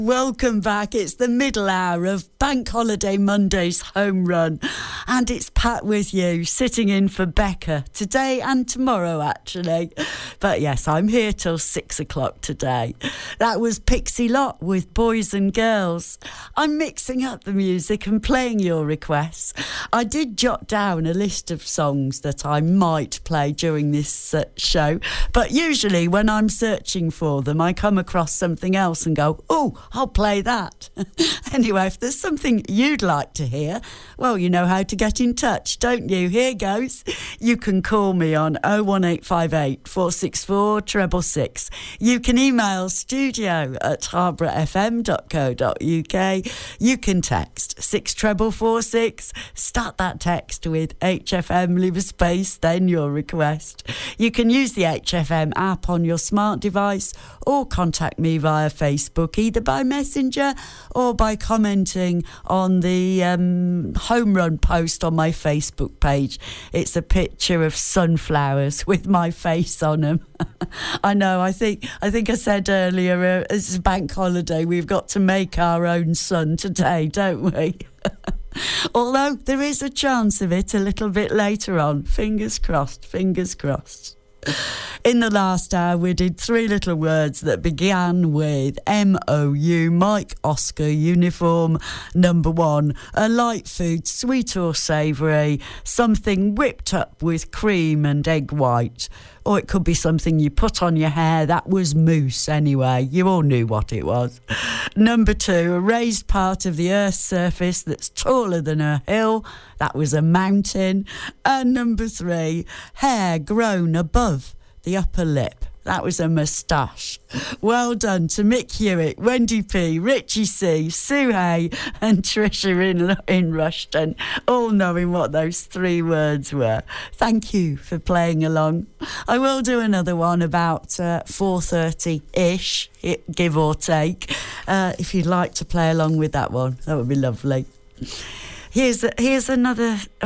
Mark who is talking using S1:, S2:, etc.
S1: Welcome back. It's the middle hour of Bank Holiday Monday's Home Run, and it's Pat with you, sitting in for Becca today and tomorrow, actually. But yes, I'm here till 6 o'clock today. That was Pixie Lott with Boys and Girls. I'm mixing up the music and playing your requests. I did jot down a list of songs that I might play during this show, but usually when I'm searching for them, I come across something else and go, oh, I'll play that. Anyway, if there's something you'd like to hear, well, you know how to get in touch, don't you? Here goes. You can call me on 01858 464 666. You can email studio@harboroughfm.co.uk. You can text 64446. Start that text with HFM, leave a space, then your request. You can use the HFM app on your smart device or contact me via Facebook, either by Messenger or by commenting on the home run post on my Facebook page. It's a picture of sunflowers with my face on them. I know, I think I said earlier, it's a bank holiday, we've got to make our own sun today, don't we? Although there is a chance of it a little bit later on. Fingers crossed, fingers crossed. In the last hour, we did three little words that began with MOU, Mike Oscar Uniform, number one. A light food, sweet or savoury, something whipped up with cream and egg white. Or it could be something you put on your hair. That was mousse anyway. You all knew what it was. Number two, a raised part of the Earth's surface that's taller than a hill. That was a mountain. And number three, hair grown above the upper lip. That was a moustache. Well done to Mick Hewitt, Wendy P, Richie C, Sue Hay and Trisha in Rushton, all knowing what those three words were. Thank you for playing along. I will do another one about 4:30-ish, give or take. If you'd like to play along with that one, that would be lovely. Here's another